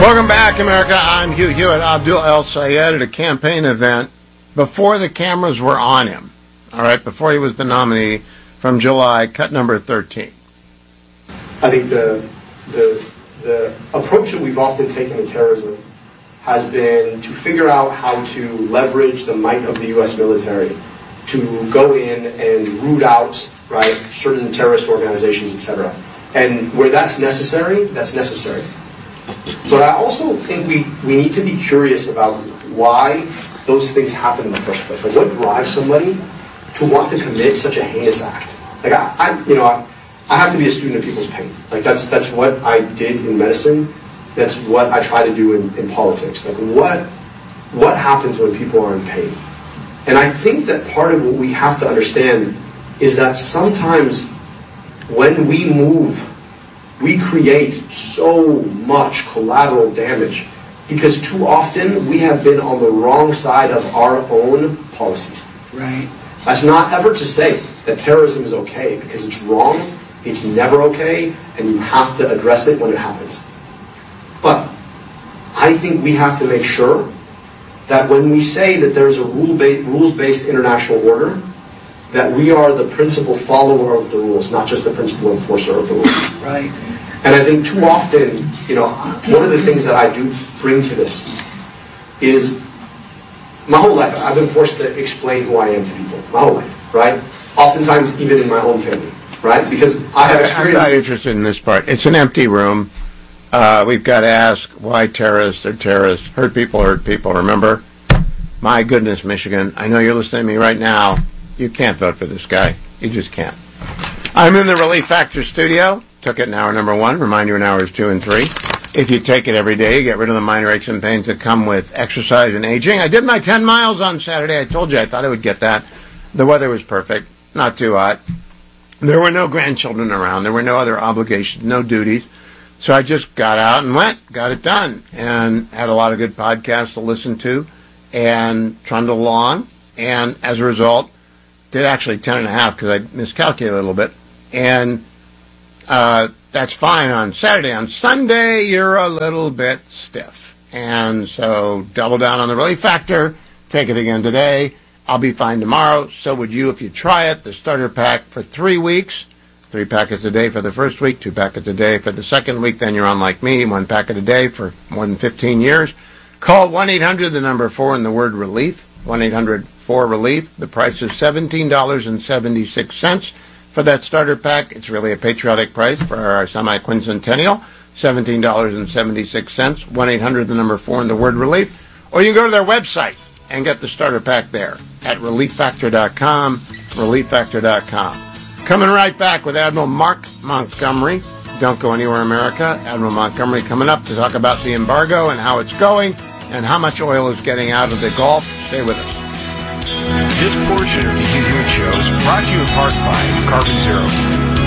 Welcome back, America. I'm Hugh Hewitt. Abdul El-Sayed at a campaign event before the cameras were on him. All right, before he was the nominee from July, cut number 13. I think the approach that we've often taken to terrorism has been to figure out how to leverage the might of the U.S. military to go in and root out, right, certain terrorist organizations, etc. And where that's necessary, that's necessary. But I also think we need to be curious about why those things happen in the first place. Like, what drives somebody to want to commit such a heinous act? Like, I have to be a student of people's pain. Like, that's what I did in medicine. That's what I try to do in politics. Like, what happens when people are in pain? And I think that part of what we have to understand is that sometimes when we move, we create so much collateral damage because too often we have been on the wrong side of our own policies. Right. That's not ever to say that terrorism is okay, because it's wrong, it's never okay, and you have to address it when it happens. But I think we have to make sure that when we say that there is a rules-based international order, that we are the principal follower of the rules, not just the principal enforcer of the rules. Right. And I think too often, one of the things that I do bring to this is my whole life, I've been forced to explain who I am to people. My whole life, right? Oftentimes, even in my own family, right? Because I have experience. I'm not interested in this part. It's an empty room. We've got to ask why terrorists are terrorists. Hurt people, remember? My goodness, Michigan. I know you're listening to me right now. You can't vote for this guy. You just can't. I'm in the Relief Factor studio. Took it in hour number 1. Remind you in hours 2 and 3. If you take it every day, you get rid of the minor aches and pains that come with exercise and aging. I did my 10 miles on Saturday. I told you I thought I would get that. The weather was perfect. Not too hot. There were no grandchildren around. There were no other obligations, no duties. So I just got out and went, got it done, and had a lot of good podcasts to listen to and trundle along. And as a result, did actually 10 and a half because I miscalculated a little bit. And that's fine on Saturday. On Sunday, you're a little bit stiff. And so double down on the Relief Factor. Take it again today. I'll be fine tomorrow. So would you if you try it. The starter pack for 3 weeks. 3 packets a day for the first week, 2 packets a day for the second week. Then you're on like me, 1 packet a day for more than 15 years. Call 1-800, the number 4 and the word relief. 1-800-4-RELIEF. The price is $17.76 for that starter pack. It's really a patriotic price for our semi-quincentennial. $17.76. 1-800, the number 4 and the word relief. Or you can go to their website and get the starter pack there at relieffactor.com. Relieffactor.com. Coming right back with Admiral Mark Montgomery. Don't go anywhere, America. Admiral Montgomery coming up to talk about the embargo and how it's going and how much oil is getting out of the Gulf. Stay with us. This portion of the Hugh Hewitt Show is brought to you in part by Carbon Zero.